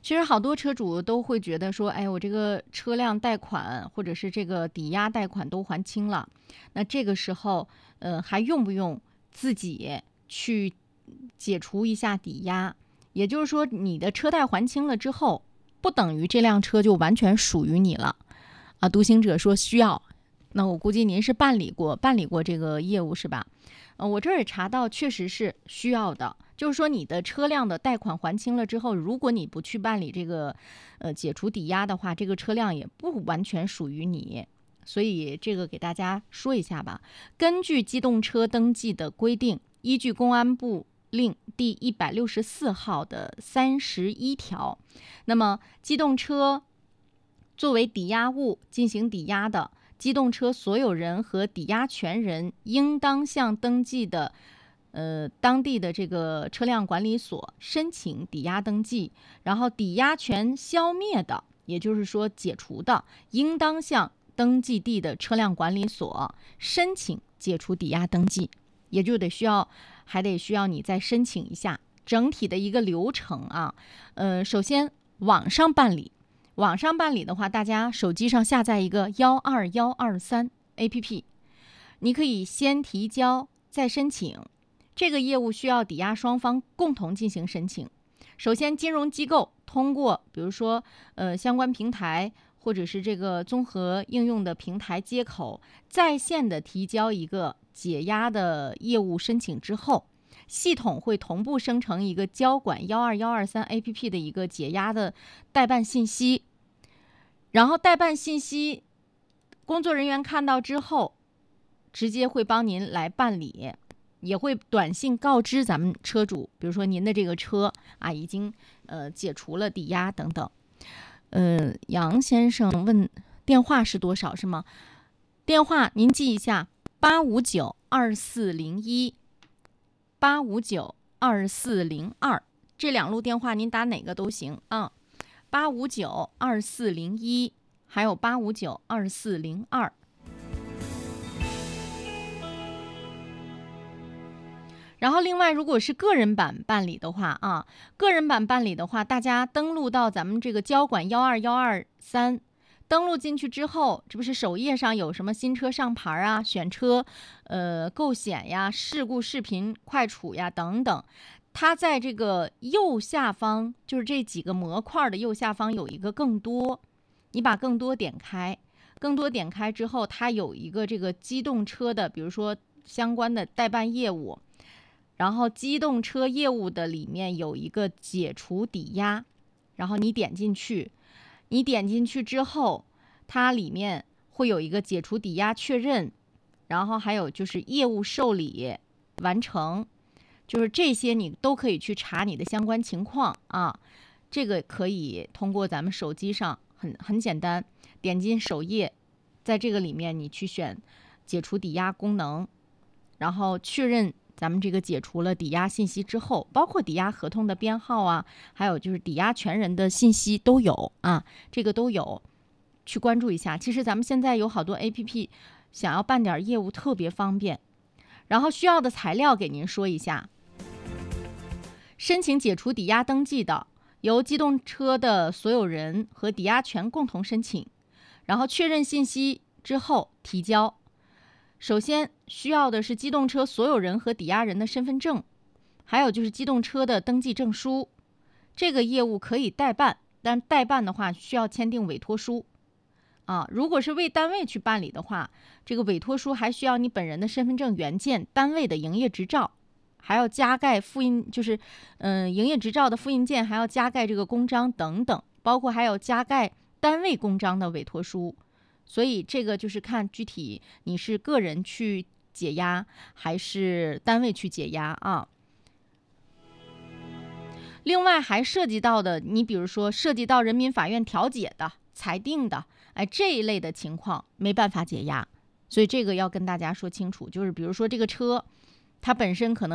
其实好多车主都会觉得说，哎，我这个车辆贷款或者是这个抵押贷款都还清了，那这个时候，还用不用自己去解除一下抵押？也就是说，你的车贷还清了之后，不等于这辆车就完全属于你了啊。独行者说需要，那我估计您是办理过这个业务是吧？我这儿也查到，确实是需要的。就是说，你的车辆的贷款还清了之后，如果你不去办理这个解除抵押的话，这个车辆也不完全属于你。所以这个给大家说一下吧。根据机动车登记的规定，依据公安部令第164号的31条，那么机动车作为抵押物进行抵押的，机动车所有人和抵押权人应当向登记的当地的这个车辆管理所申请抵押登记，然后抵押权消灭的，也就是说解除的，应当向登记地的车辆管理所申请解除抵押登记，也就还得需要你再申请一下整体的一个流程啊。首先网上办理的话，大家手机上下载一个12123 APP， 你可以先提交再申请。这个业务需要抵押双方共同进行申请。首先，金融机构通过比如说相关平台或者是这个综合应用的平台接口，在线的提交一个解押的业务申请之后，系统会同步生成一个交管12123 APP 的一个解押的代办信息，然后代办信息工作人员看到之后，直接会帮您来办理，也会短信告知咱们车主，比如说您的这个车啊已经解除了抵押等等。杨先生问电话是多少是吗？电话您记一下8592401 8592402，这2路电话您打哪个都行啊。8592401还有8592402。然后另外，如果是个人版办理的话啊，大家登录到咱们这个交管12123，登录进去之后，这不是首页上有什么新车上牌啊、选车、购险呀、事故视频快处呀等等，它在这个右下方，就是这几个模块的右下方有一个更多，你把更多点开，之后，它有一个这个机动车的，比如说相关的代办业务。然后机动车业务的里面有一个解除抵押，然后你点进去之后，它里面会有一个解除抵押确认，然后还有就是业务受理完成，就是这些你都可以去查你的相关情况啊。这个可以通过咱们手机上很简单，点进首页，在这个里面你去选解除抵押功能，然后确认咱们这个解除了抵押信息之后，包括抵押合同的编号啊，还有就是抵押权人的信息都有啊，这个都有，去关注一下。其实咱们现在有好多 APP， 想要办点业务特别方便。然后需要的材料给您说一下：申请解除抵押登记的，由机动车的所有人和抵押权共同申请，然后确认信息之后提交。首先需要的是机动车所有人和抵押人的身份证，还有就是机动车的登记证书。这个业务可以代办，但代办的话需要签订委托书啊。如果是为单位去办理的话，这个委托书还需要你本人的身份证原件、单位的营业执照，还要加盖复印，就是营业执照的复印件，还要加盖这个公章等等，包括还有加盖单位公章的委托书。所以这个就是看具体你是个人去解押还是单位去解押啊。另外还涉及到的，你比如说涉及到人民法院调解的、裁定的，这一类的情况没办法解押。所以这个要跟大家说清楚，就是比如说这个车它本身可能